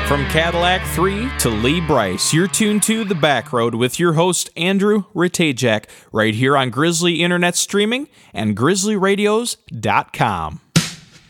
From Cadillac 3 to Lee Bryce, you're tuned to The Back Road with your host, Andrew Ratajak, right here on Grizzly Internet Streaming and GrizzlyRadios.com.